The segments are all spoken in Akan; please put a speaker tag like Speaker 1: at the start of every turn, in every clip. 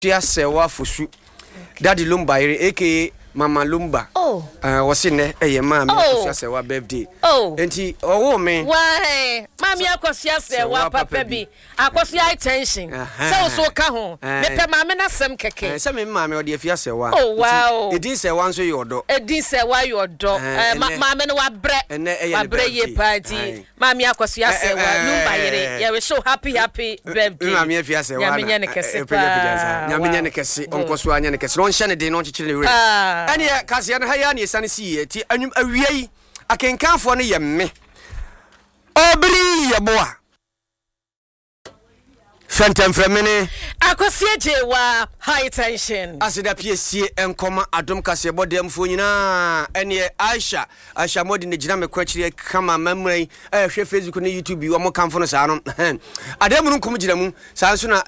Speaker 1: Sewa Fusu, Daddy Lumba, aka Mama Lumba.
Speaker 2: Oh,
Speaker 1: was in there, a man, Sewa birthday.
Speaker 2: Oh,
Speaker 1: and he, oh, man.
Speaker 2: Why, Mammy, I was yesterday, Papa Baby. I was your attention. So, Cajon, Mamma, some cake. Some mammy or the Fiasewa. Oh, wow. It is a once your dog. It is a why your dog. Mamma, what bread and a bread party. Mammy, I was yesterday, Lumba. You were so happy birthday. Mammy, if you say, Yamianicasi, Uncle Swanicas, Ron Shannon, not chilly. And yet, Cassian Hayani, Sunny Sea, and a I can come for me. Oh, believe your boy. Phantom from many. I could see Jewa high tension. As it appears here and comma Adam Cassia Bodem Funina and ye Aisha mod in the Jiname question come a memory. Share Facebook on YouTube, you are more comfortable. I don't come to them. Sansuna,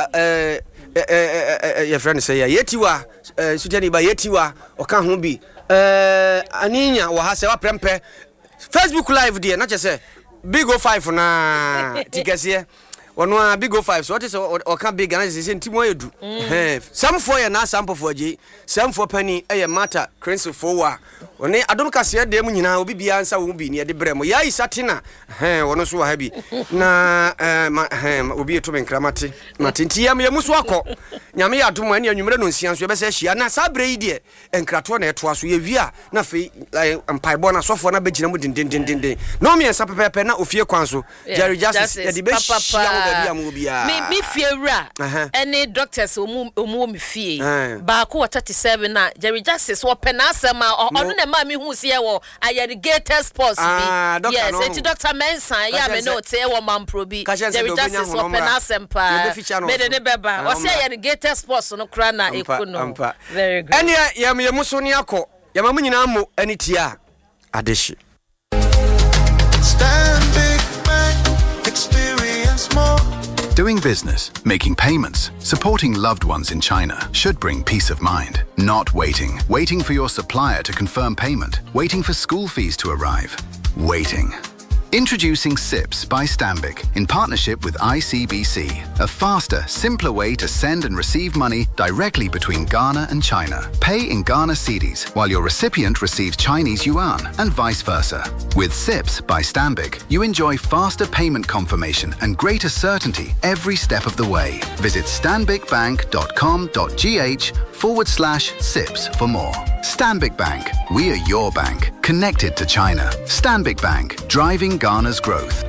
Speaker 2: your friend say, Yetiwa, Sutani by Yetiwa, or can't be. Anina or has a prempe. Facebook Live, dear, not just say Big O5 for na tickets here. One big O5, so what is or can big and is in Timo do. Some for you now, sample for G, some for penny, a matter, cransel for when I don't cassia them will be answer will be near the Bremo. Ya is Satina, one so heavy. Na will be a toming cramati. Matintia, Muswako. Yamia to many numerous science, you say she and Sabre dear, and Cratone twas we via, nothing like Pibona software, a bit din. No me and Sapper Penna of your council, Jerry Justice, the best. Me fear any doctors who me fear. Baku 37 na Jerry Justice wa penasema onu na mami hu se wo ayerigator sports bi. Yes, it's Dr. Mensa ya me no te wo mamprobi. Jerry Justice wa penasempa. Me de ne beba. O se ayerigator sports no kra na ekono. Very good. Ene ya me muso ni akọ. Ya mamu nyina mo anitia adeshi.
Speaker 3: Doing business, making payments, supporting loved ones in China should bring peace of mind. Not waiting. Waiting for your supplier to confirm payment. Waiting for school fees to arrive. Waiting. Introducing SIPS by Stanbic in partnership with ICBC, a faster, simpler way to send and receive money directly between Ghana and China. Pay in Ghana cedis while your recipient receives Chinese yuan and vice versa. With SIPS by Stanbic, you enjoy faster payment confirmation and greater certainty every step of the way. Visit stanbicbank.com.gh/SIPS for more. Stanbic Bank. We are your bank. Connected to China. Stanbic Bank. Driving Ghana's growth.